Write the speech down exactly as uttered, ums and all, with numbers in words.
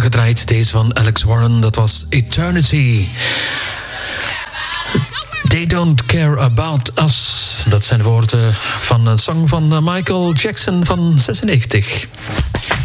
gedraaid. Deze van Alex Warren, dat was Eternity. They don't care about us. Dat zijn de woorden van een song van Michael Jackson van zesennegentig.